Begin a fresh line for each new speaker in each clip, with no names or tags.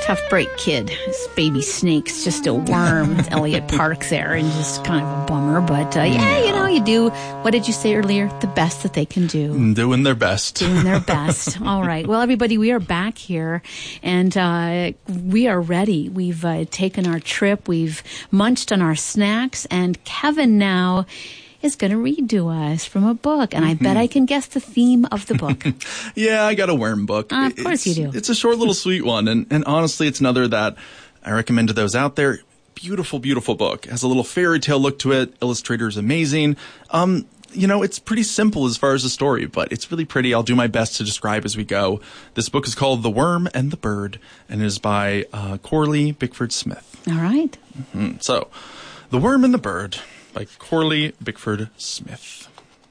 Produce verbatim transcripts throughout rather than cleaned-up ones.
tough break, kid. This baby snake's just a worm. It's Elliot Parks there, and just kind of a bummer. But uh, yeah, you know, you do, what did you say earlier? The best that they can do.
Doing their best.
Doing their best. All right. Well, everybody, we are back here, and uh, we are ready. We've uh, taken our trip. We've munched on our snacks, and Kevin now is going to read to us from a book, and I bet I can guess the theme of the book.
Yeah, I got a worm book.
Uh, of course
it's,
you do.
It's a short little sweet one, and, and honestly, it's another that I recommend to those out there. Beautiful, beautiful book. It has a little fairy tale look to it. Illustrator's amazing. Um, you know, it's pretty simple as far as the story, but it's really pretty. I'll do my best to describe as we go. This book is called The Worm and the Bird, and it is by uh, Corley Bickford Smith.
All right.
Mm-hmm. So, The Worm and the Bird by Corley Bickford Smith.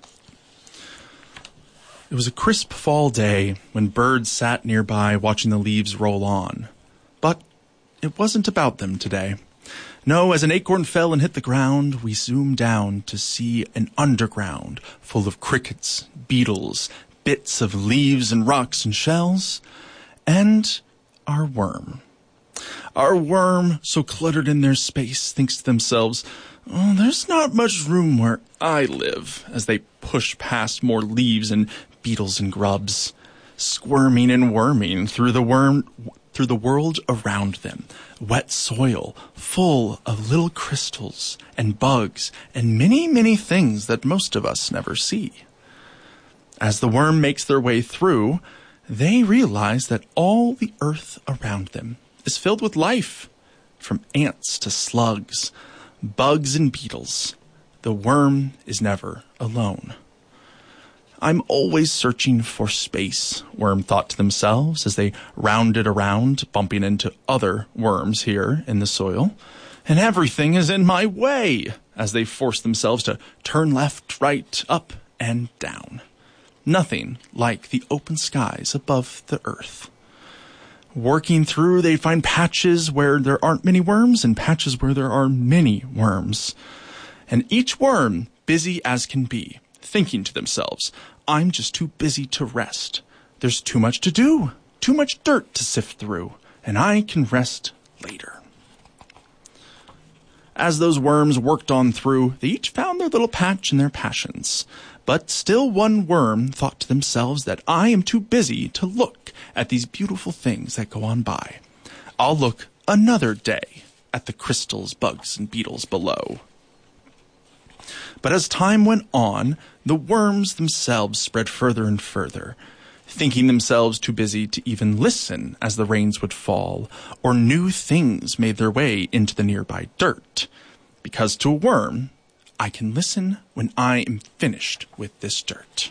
It was a crisp fall day when birds sat nearby watching the leaves roll on. But it wasn't about them today. No, as an acorn fell and hit the ground, we zoomed down to see an underground full of crickets, beetles, bits of leaves and rocks and shells, and our worm. Our worm, so cluttered in their space, thinks to themselves, "Oh, there's not much room where I live," as they push past more leaves and beetles and grubs, squirming and worming through the worm through the world around them. Wet soil, full of little crystals and bugs and many, many things that most of us never see. As the worm makes their way through, they realize that all the earth around them is filled with life, from ants to slugs, bugs and beetles. The worm is never alone. "I'm always searching for space," worm thought to themselves as they rounded around, bumping into other worms here in the soil. "And everything is in my way," as they forced themselves to turn left, right, up, and down. Nothing like the open skies above the earth. Working through, they find patches where there aren't many worms and patches where there are many worms. And each worm busy as can be, thinking to themselves, "I'm just too busy to rest. There's too much to do, too much dirt to sift through, and I can rest later." As those worms worked on through, they each found their little patch and their passions. But still one worm thought to themselves that I am too busy to look at these beautiful things that go on by. I'll look another day at the crystals, bugs, and beetles below. But as time went on, the worms themselves spread further and further, thinking themselves too busy to even listen as the rains would fall, or new things made their way into the nearby dirt. Because to a worm, I can listen when I am finished with this dirt.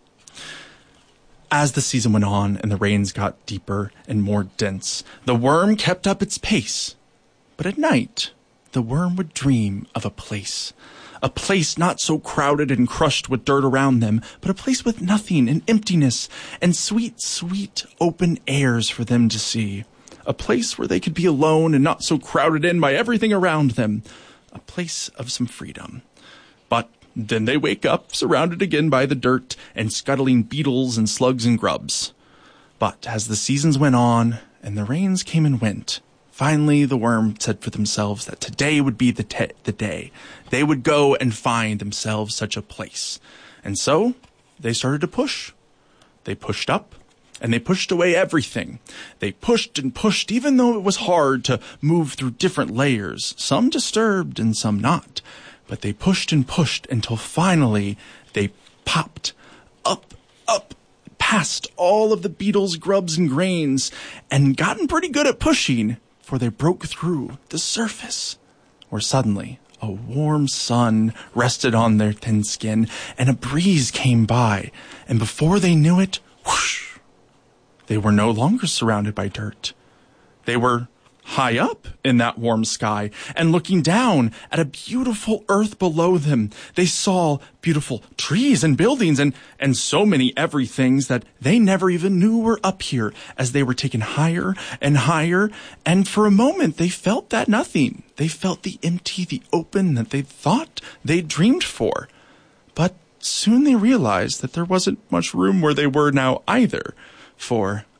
As the season went on and the rains got deeper and more dense, the worm kept up its pace. But at night, the worm would dream of a place. A place not so crowded and crushed with dirt around them, but a place with nothing and emptiness and sweet, sweet open airs for them to see. A place where they could be alone and not so crowded in by everything around them. A place of some freedom. But then they wake up, surrounded again by the dirt and scuttling beetles and slugs and grubs. But as the seasons went on and the rains came and went, finally the worm said for themselves that today would be the, te- the day. They would go and find themselves such a place. And so they started to push. They pushed up. And they pushed away everything. They pushed and pushed, even though it was hard to move through different layers, some disturbed and some not. But they pushed and pushed until finally they popped up, up, past all of the beetles, grubs, and grains, and gotten pretty good at pushing, for they broke through the surface, where suddenly a warm sun rested on their thin skin, and a breeze came by, and before they knew it, whoosh, they were no longer surrounded by dirt. They were high up in that warm sky, and looking down at a beautiful earth below them, they saw beautiful trees and buildings and, and so many everythings that they never even knew were up here as they were taken higher and higher. And for a moment, they felt that nothing. They felt the empty, the open that they thought they dreamed for. But soon they realized that there wasn't much room where they were now either. For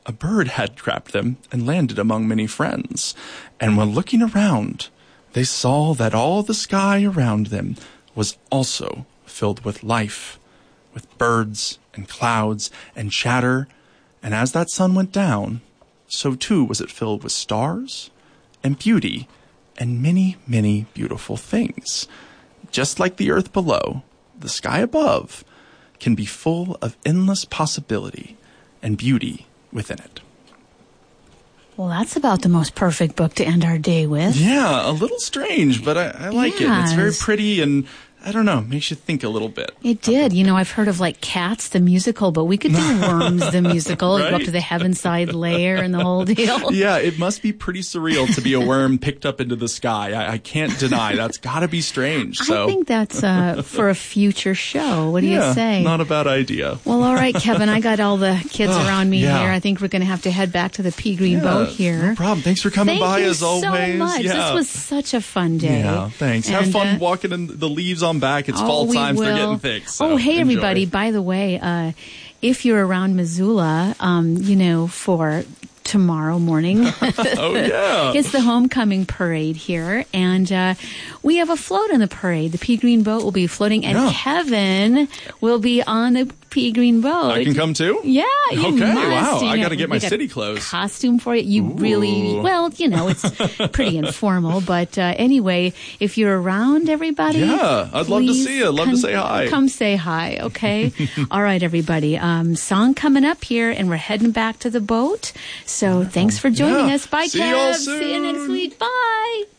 a bird had trapped them and landed among many friends. And when looking around, they saw that all the sky around them was also filled with life, with birds and clouds and chatter. And as that sun went down, so too was it filled with stars and beauty and many, many beautiful things. Just like the earth below, the sky above can be full of endless possibility and beauty within it.
Well, that's about the most perfect book to end our day with.
Yeah, a little strange, but I, I like
Yes.
it. It's very pretty and, I don't know, makes you think a little bit.
It did. You know, I've heard of like Cats, the musical, but we could do Worms, the musical,
Right?
go up to the Heavenside layer and the whole deal.
Yeah, it must be pretty surreal to be a worm picked up into the sky. I, I can't deny that's got to be strange. So
I think that's uh, for a future show. What do
yeah,
you say?
not a bad idea.
Well, all right, Kevin, I got all the kids
Oh,
around me
yeah.
here. I think we're going to have to head back to the Pea Green
Yeah,
Boat here.
No problem. Thanks for coming
Thank
by
you
as always.
so much.
Yeah.
This was such a fun day.
Yeah, thanks. Have
And,
fun
uh,
walking in the leaves on back. It's
Oh,
fall
we
times. They're
will.
getting thick. So
oh, hey,
enjoy.
everybody. By the way, uh, if you're around Missoula, um, you know, for tomorrow morning,
Oh, yeah.
it's the homecoming parade here. And uh, we have a float in the parade. The Pea Green Boat will be floating, and
Yeah.
Kevin will be on the Pea Green Boat.
I can come too?
Yeah, you
Okay,
must.
wow.
You
I
know,
gotta get
we
my
got
city clothes.
Costume for it. You really,
Ooh.
well, you know, it's pretty informal. But uh, anyway, if you're around, everybody,
Yeah, I'd love to
please
see you. Love to
come-
say hi.
Come say hi, okay? All right, everybody. Um, song coming up here, and we're heading back to the boat. So thanks for joining
Yeah.
us. Bye,
See
Kev.
y'all
See you next
soon.
week. Bye.